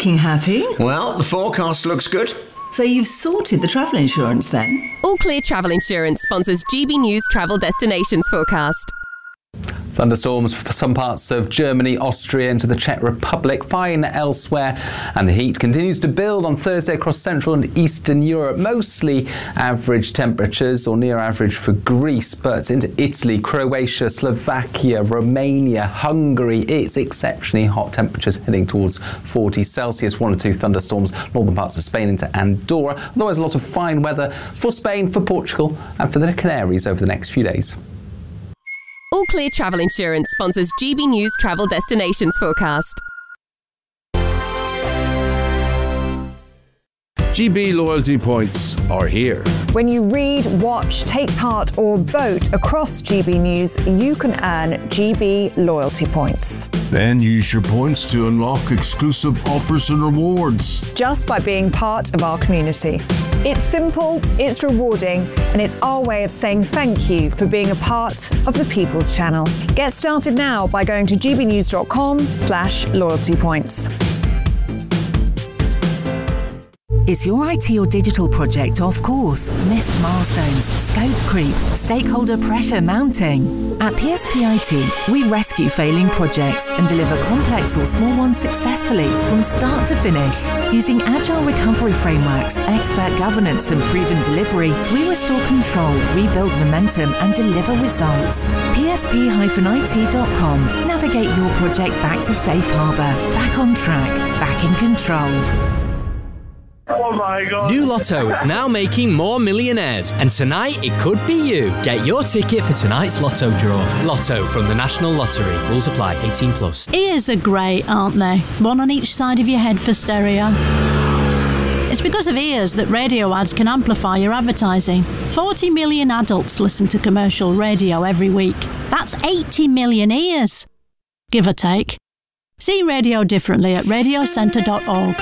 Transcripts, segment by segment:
looking happy. Well, the forecast looks good. So you've sorted the travel insurance then? All Clear Travel Insurance sponsors GB News Travel Destinations Forecast. Thunderstorms for some parts of Germany, Austria into the Czech Republic, fine elsewhere, and the heat continues to build on Thursday across Central and Eastern Europe. Mostly average temperatures or near average for Greece, but into Italy, Croatia, Slovakia, Romania, Hungary, it's exceptionally hot temperatures heading towards 40 Celsius. 1 or 2 thunderstorms northern parts of Spain into Andorra. Otherwise a lot of fine weather for Spain, for Portugal and for the Canaries over the next few days. All Clear Travel Insurance sponsors GB News Travel Destinations Forecast. GB loyalty points are here. When you read, watch, take part or vote across GB News, you can earn GB loyalty points. Then use your points to unlock exclusive offers and rewards. Just by being part of our community. It's simple, it's rewarding, and it's our way of saying thank you for being a part of the People's Channel. Get started now by going to gbnews.com/loyalty points. Is your IT or digital project off course? Missed milestones, scope creep, stakeholder pressure mounting? At PSP IT, we rescue failing projects and deliver complex or small ones successfully from start to finish. Using agile recovery frameworks, expert governance and proven delivery, we restore control, rebuild momentum and deliver results. PSP-IT.com. Navigate your project back to safe harbour, back on track, back in control. Oh my God. New Lotto is now making more millionaires, and tonight it could be you. Get your ticket for tonight's Lotto draw. Lotto from the National Lottery. Rules apply. 18+. Ears are great, aren't they? One on each side of your head for stereo. It's because of ears that radio ads can amplify your advertising. 40 million adults listen to commercial radio every week. That's 80 million ears, give or take. See radio differently at radiocentre.org.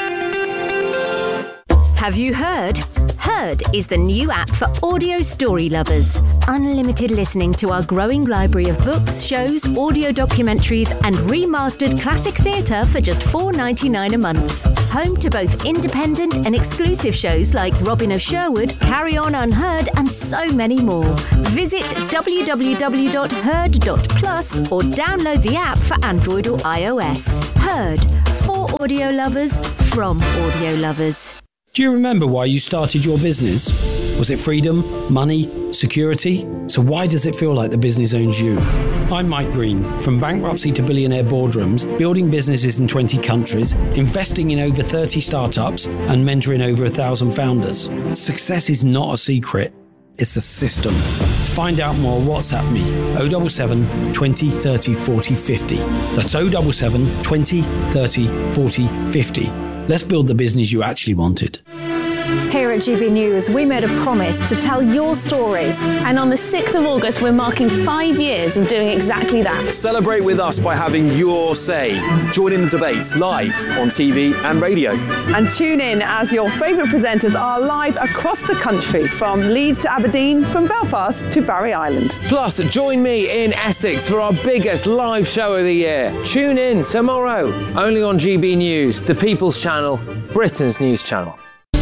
Have you heard? Heard is the new app for audio story lovers. Unlimited listening to our growing library of books, shows, audio documentaries and remastered classic theatre for just $4.99 a month. Home to both independent and exclusive shows like Robin of Sherwood, Carry On Unheard and so many more. Visit www.heard.plus or download the app for Android or iOS. Heard, for audio lovers, from audio lovers. Do you remember why you started your business? Was it freedom, money, security? So why does it feel like the business owns you? I'm Mike Green. From bankruptcy to billionaire boardrooms, building businesses in 20 countries, investing in over 30 startups, and mentoring over 1,000 founders. Success is not a secret. It's a system. Find out more, WhatsApp me. 077 20 30 40 50. That's 077 20 30 40 50. Let's build the business you actually wanted. Here at GB News, we made a promise to tell your stories. And on the 6th of August, we're marking 5 years of doing exactly that. Celebrate with us by having your say. Join in the debates live on TV and radio. And tune in as your favourite presenters are live across the country, from Leeds to Aberdeen, from Belfast to Barry Island. Plus, join me in Essex for our biggest live show of the year. Tune in tomorrow, only on GB News, the People's Channel, Britain's news channel.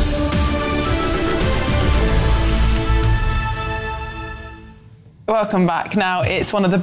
Welcome back. Now, it's one of the...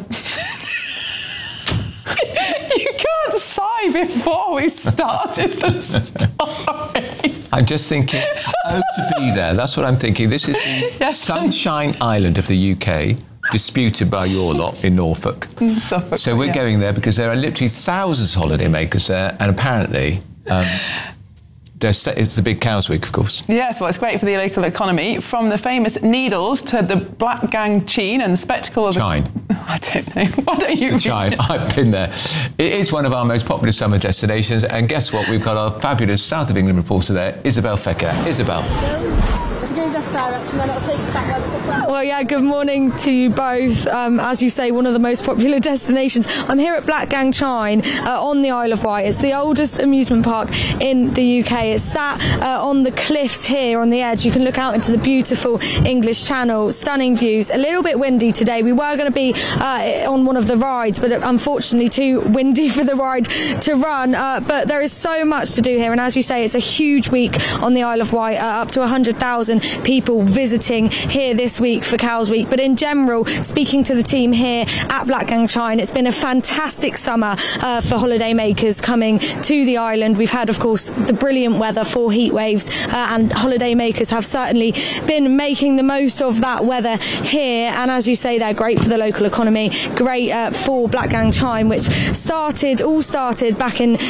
You can't sigh before we started the story. I'm just thinking, to be there. That's what I'm thinking. This is the Sunshine Island of the UK, disputed by your lot in Norfolk. Suffolk, so we're going there because there are literally thousands of holidaymakers there, and apparently... it's a big Cows Week, of course. Yes, well, it's great for the local economy. From the famous needles to the Black Gang Chine and the spectacle of Chine. I don't know. Why don't you read Chine. it? I've been there. It is one of our most popular summer destinations, and guess what? We've got our fabulous South of England reporter there, Isabel Fecker. Isabel. If you go in this direction, then it'll take us back where the Well, yeah, good morning to you both. As you say, one of the most popular destinations. I'm here at Blackgang Chine on the Isle of Wight. It's the oldest amusement park in the UK. It's sat on the cliffs here on the edge. You can look out into the beautiful English Channel. Stunning views. A little bit windy today. We were going to be on one of the rides, but unfortunately too windy for the ride to run. But there is so much to do here, and as you say, it's a huge week on the Isle of Wight. Up to 100,000 people visiting here this week for Cowes Week. But in general, speaking to the team here at Blackgang Chine, it's been a fantastic summer for holidaymakers coming to the island. We've had, of course, the brilliant weather, 4 heat waves, and holidaymakers have certainly been making the most of that weather here. And as you say, they're great for the local economy, great for Blackgang Chine, which all started back in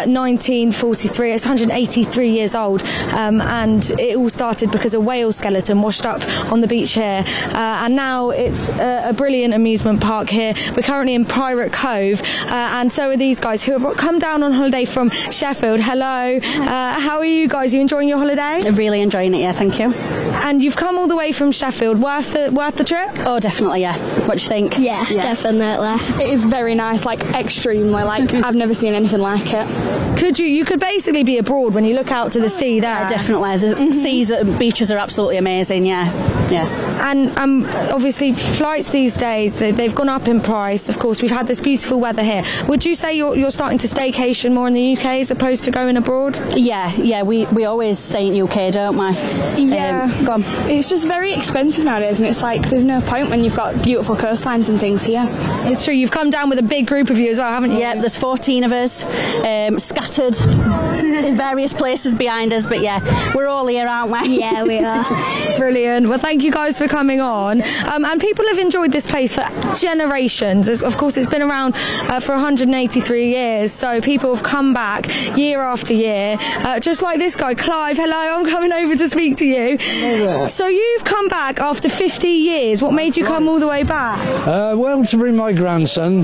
1943. It's 183 years old, and it all started because a whale skeleton washed up on the beach here, and now it's a brilliant amusement park here. We're currently in Pirate Cove, and so are these guys who have come down on holiday from Sheffield. Hello, how are you guys? Are you enjoying your holiday? Really enjoying it, yeah, thank you. And you've come all the way from Sheffield. Worth the trip? Oh, definitely, yeah. What do you think? Yeah, definitely. It is very nice, like extremely. Like I've never seen anything like it. You could basically be abroad when you look out to the sea there. Yeah, definitely. The seas, beaches are absolutely amazing. Yeah. And obviously flights these days, they've gone up in price. Of course, we've had this beautiful weather here. Would you say you're starting to staycation more in the UK as opposed to going abroad? Yeah. We always stay in UK, don't we? Yeah. Go on. It's just very expensive nowadays, and it's like there's no point when you've got beautiful coastlines and things here. It's true. You've come down with a big group of you as well, haven't you? Yeah, there's 14 of us, scattered in various places behind us, but yeah, we're all here, aren't we? Yeah, we are. Brilliant. Well, thank you guys for coming on. And people have enjoyed this place for generations. Of course, it's been around for 183 years, so people have come back year after year, just like this guy, Clive. Hello, I'm coming over to speak to you. So you've come back after 50 years. What made you come all the way back? Well, to bring my grandson.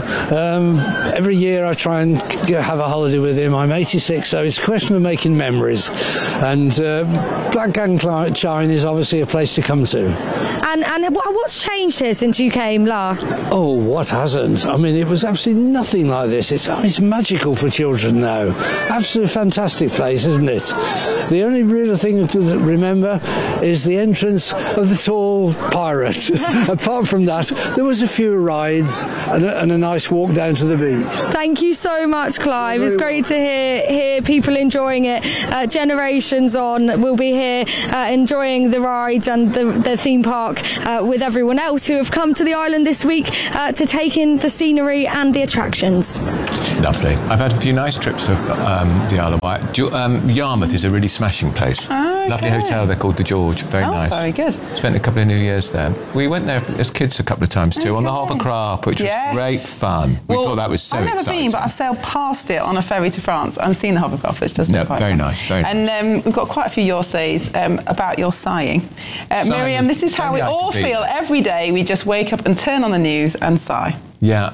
Every year I try and have a holiday with him. I'm 86, so it's a question of making memories. And Blackgang Chine is obviously a place to come to. And what's changed here since you came last? Oh, what hasn't? I mean, it was absolutely nothing like this. It's magical for children now. Absolutely fantastic place, isn't it? The only real thing to remember is the entrance of the tall pirate. Apart from that, there was a few rides and a nice walk down to the beach. Thank you so much, Clive. It's great to hear people enjoying it. Generations on, we'll be here enjoying the rides and the theme park with everyone else who have come to the island this week to take in the scenery and the attractions. Lovely. I've had a few nice trips to the Isle of Wight. Yarmouth is a really smashing place. Okay. Lovely hotel. They're called the George. Very nice. Very good. Spent a couple of New Years there. We went there as kids a couple of times too, on the Hovercraft, which was great fun. We thought that was so exciting. I've never been, but I've sailed past it on a ferry to France and seen the Hovercraft, which does look quite very fun. nice. Very nice. And we've got quite a few your says about your sighing. Miriam, this is how we all feel every day. We just wake up and turn on the news and sigh. Yeah,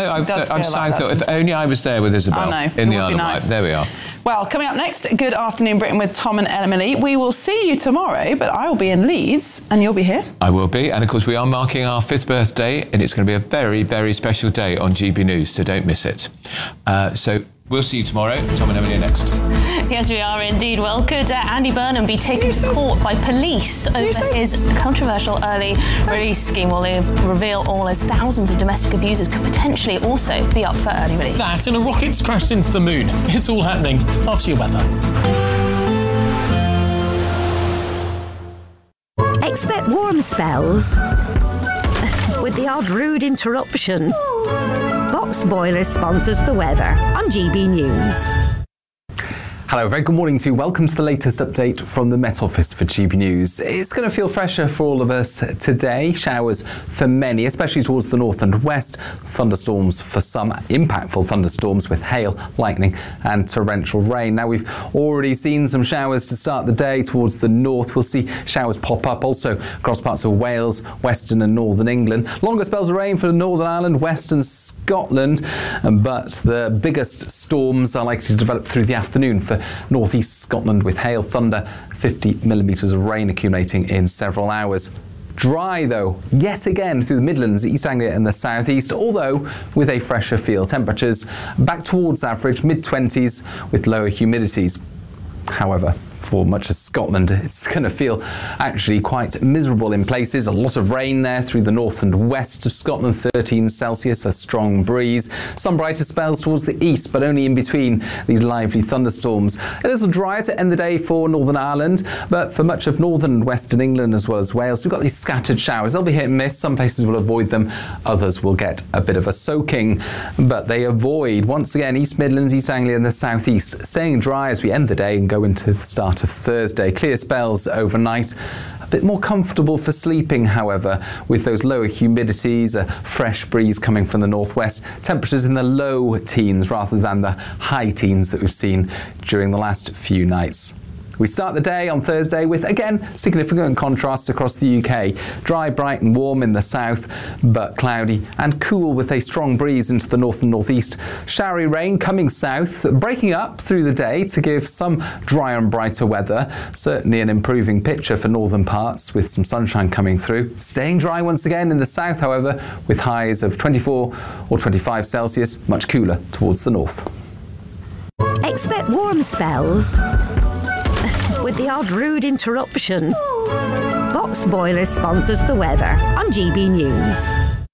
I'm sighing. If only I was there with Isabel in the Isle of Wight. There we are. Well, coming up next, Good Afternoon Britain with Tom and Emily. We will see you tomorrow, but I will be in Leeds and you'll be here. I will be, and of course we are marking our 5th birthday, and it's going to be a very, very special day on GB News, so don't miss it. So we'll see you tomorrow. Tom and Emily are next. Yes, we are indeed. Well, could Andy Burnham be taken to court by police over his controversial early release scheme? Will they reveal all as thousands of domestic abusers could potentially also be up for early release? That and a rocket's crashed into the moon. It's all happening after your weather. Expect warm spells with the odd rude interruption. Box Boilers sponsors the weather on GB News. Hello, very good morning to you. Welcome to the latest update from the Met Office for GB News. It's going to feel fresher for all of us today. Showers for many, especially towards the north and west. Thunderstorms for some, impactful thunderstorms with hail, lightning and torrential rain. Now, we've already seen some showers to start the day towards the north. We'll see showers pop up also across parts of Wales, western and northern England. Longer spells of rain for Northern Ireland, western Scotland, but the biggest storms are likely to develop through the afternoon for northeast Scotland with hail, thunder, 50 millimetres of rain accumulating in several hours. Dry though, yet again through the Midlands, East Anglia and the South East, although with a fresher feel. Temperatures back towards average, mid-20s with lower humidities. However, for much of Scotland, it's going to feel actually quite miserable in places. A lot of rain there through the north and west of Scotland, 13 Celsius, a strong breeze. Some brighter spells towards the east, but only in between these lively thunderstorms. A little drier to end the day for Northern Ireland, but for much of northern and western England as well as Wales, we've got these scattered showers. They'll be hit and miss. Some places will avoid them, others will get a bit of a soaking, but they avoid, once again, East Midlands, East Anglia and the South East, staying dry as we end the day and go into the start of Thursday. Clear spells overnight. A bit more comfortable for sleeping, however, with those lower humidities, a fresh breeze coming from the northwest. Temperatures in the low teens rather than the high teens that we've seen during the last few nights. We start the day on Thursday with, again, significant contrasts across the UK. Dry, bright and warm in the south, but cloudy and cool with a strong breeze into the north and northeast. Showery rain coming south, breaking up through the day to give some drier and brighter weather. Certainly an improving picture for northern parts with some sunshine coming through. Staying dry once again in the south, however, with highs of 24 or 25 Celsius, much cooler towards the north. Expect warm spells with the odd rude interruption. Box Boilers sponsors the weather on GB News.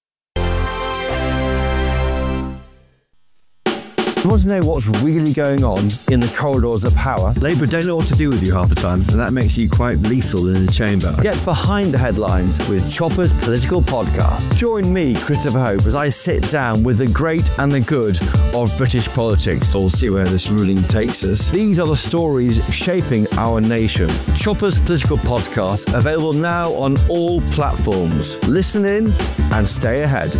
You want to know what's really going on in the corridors of power? Labour don't know what to do with you half the time, and that makes you quite lethal in the chamber. Get behind the headlines with Chopper's Political Podcast. Join me, Christopher Hope, as I sit down with the great and the good of British politics. We'll see where this ruling takes us. These are the stories shaping our nation. Chopper's Political Podcast, available now on all platforms. Listen in and stay ahead.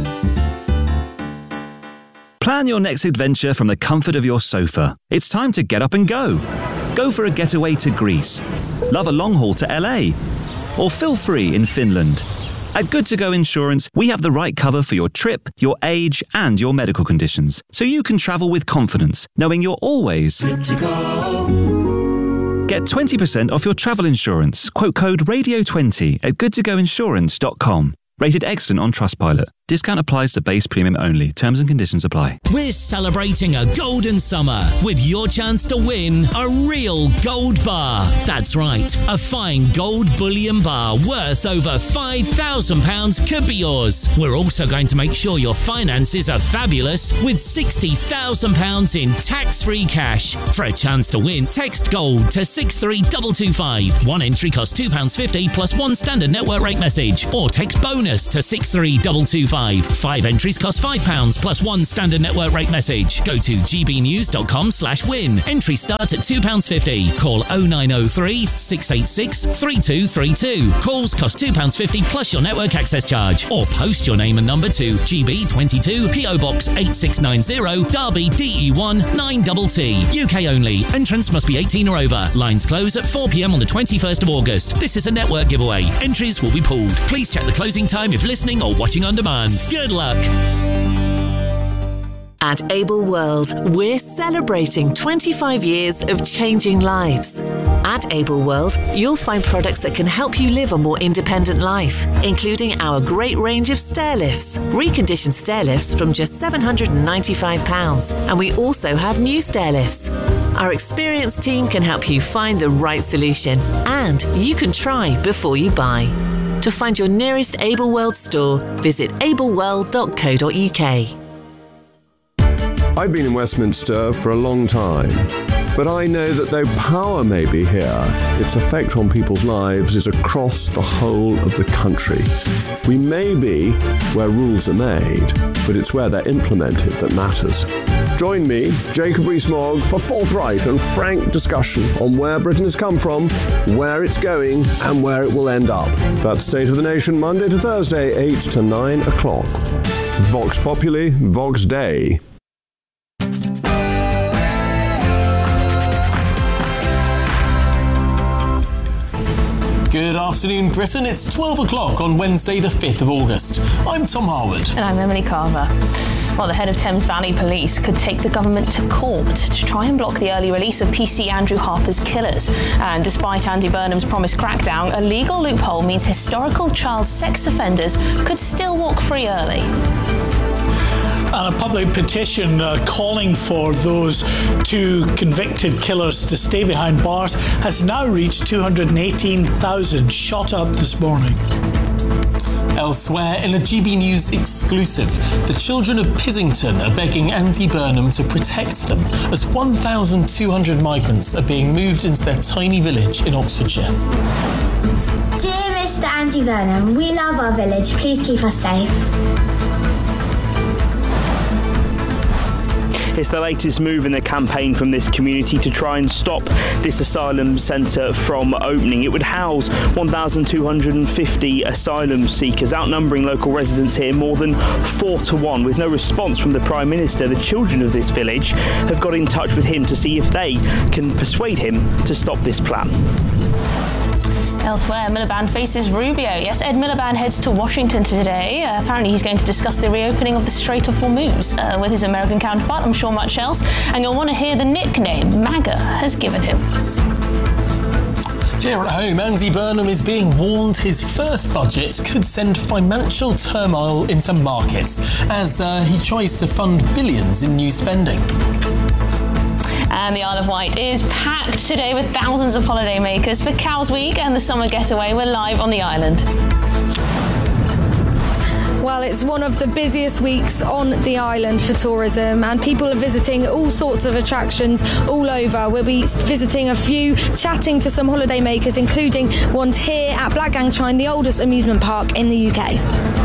Plan your next adventure from the comfort of your sofa. It's time to get up and go. Go for a getaway to Greece. Love a long haul to LA. Or feel free in Finland. At Good To Go Insurance, we have the right cover for your trip, your age, and your medical conditions, so you can travel with confidence, knowing you're always good to go. Get 20% off your travel insurance. Quote code RADIO20 at goodtogoinsurance.com. Rated excellent on Trustpilot. Discount applies to base premium only. Terms and conditions apply. We're celebrating a golden summer with your chance to win a real gold bar. That's right, a fine gold bullion bar worth over £5,000 could be yours. We're also going to make sure your finances are fabulous with £60,000 in tax-free cash. For a chance to win, text GOLD to 63225. One entry costs £2.50 plus one standard network rate message. Or text BONUS to 63225. 5 entries cost £5 plus one standard network rate message. Go to gbnews.com/win. Entries start at £2.50. Call 0903 686 3232. Calls cost £2.50 plus your network access charge. Or post your name and number to GB22 PO Box 8690 Derby DE1 9TT. UK only. Entrance must be 18 or over. Lines close at 4 p.m. on the 21st of August. This is a network giveaway. Entries will be pulled. Please check the closing time if listening or watching on demand. Good luck. At Able World, we're celebrating 25 years of changing lives. At Able World, you'll find products that can help you live a more independent life, including our great range of stair lifts, reconditioned stair lifts from just £795, and we also have new stair lifts. Our experienced team can help you find the right solution, and you can try before you buy. To find your nearest Able World store, visit ableworld.co.uk. I've been in Westminster for a long time, but I know that though power may be here, its effect on people's lives is across the whole of the country. We may be where rules are made, but it's where they're implemented that matters. Join me, Jacob Rees-Mogg, for forthright and frank discussion on where Britain has come from, where it's going, and where it will end up. That's State of the Nation, Monday to Thursday, 8 to 9 o'clock. Vox Populi, Vox Dei. Good afternoon, Britain. It's 12 o'clock on Wednesday, the 5th of August. I'm Tom Harwood. And I'm Emily Carver. Well, the head of Thames Valley Police could take the government to court to try and block the early release of PC Andrew Harper's killers. And despite Andy Burnham's promised crackdown, a legal loophole means historical child sex offenders could still walk free early. And a public petition calling for those two convicted killers to stay behind bars has now reached 218,000, shot up this morning. Elsewhere, in a GB News exclusive, the children of Piddington are begging Andy Burnham to protect them as 1,200 migrants are being moved into their tiny village in Oxfordshire. Dear Mr. Andy Burnham, we love our village. Please keep us safe. It's the latest move in the campaign from this community to try and stop this asylum centre from opening. It would house 1,250 asylum seekers, outnumbering local residents here more than 4-1. With no response from the Prime Minister, the children of this village have got in touch with him to see if they can persuade him to stop this plan. Elsewhere, Miliband faces Rubio. Yes, Ed Miliband heads to Washington today. Apparently he's going to discuss the reopening of the Strait of Hormuz with his American counterpart. I'm sure much else. And you'll want to hear the nickname MAGA has given him. Here at home, Andy Burnham is being warned his first budget could send financial turmoil into markets as he tries to fund billions in new spending. And the Isle of Wight is packed today with thousands of holidaymakers for Cows Week and the summer getaway. We're live on the island. Well, it's one of the busiest weeks on the island for tourism, and people are visiting all sorts of attractions all over. We'll be visiting a few, chatting to some holidaymakers, including ones here at Blackgang, the oldest amusement park in the UK.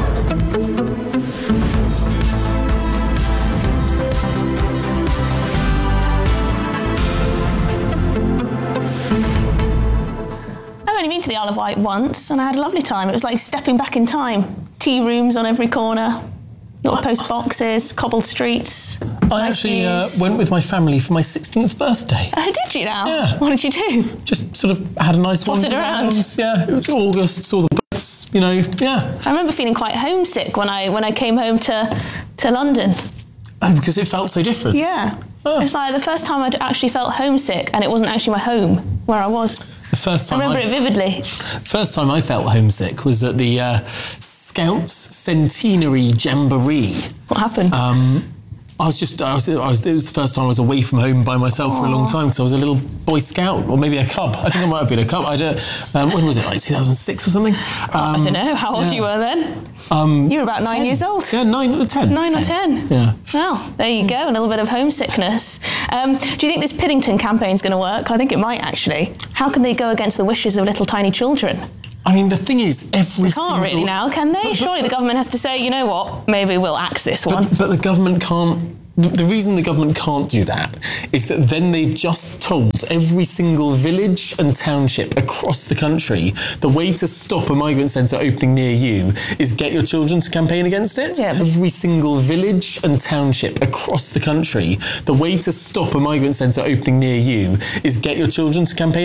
To the Isle of Wight once, and I had a lovely time. It was like stepping back in time. Tea rooms on every corner, little post boxes, cobbled streets. I actually went with my family for my 16th birthday. Oh, did you now? Yeah. What did you do? Just sort of had a nice one. Potted around. Yeah, it was August, saw the boats, you know, yeah. I remember feeling quite homesick when I came home to London. Oh, because it felt so different. Yeah. Oh. It's like the first time I'd actually felt homesick, and it wasn't actually my home where I was. The first time I remember it vividly. First time I felt homesick was at the Scouts Centenary Jamboree. What happened? It was the first time I was away from home by myself for a long time, because I was a little Boy Scout, or maybe a cub. I think I might have been a cub. When was it, like 2006 or something? I don't know. How old you were then? You were about 9 years old. Yeah, 9 or 10. 9 or 10. Yeah. Well, there you go, a little bit of homesickness. Do you think this Piddington campaign's going to work? I think it might, actually. How can they go against the wishes of little tiny children? I mean, the thing is, they can't really now, can they? Surely the government has to say, you know what, maybe we'll axe this one. But the government can't. The reason the government can't do that is that then they've just told every single village and township across the country the way to stop a migrant centre opening near you is get your children to campaign against it. Yeah. Every single village and township across the country, the way to stop a migrant centre opening near you is get your children to campaign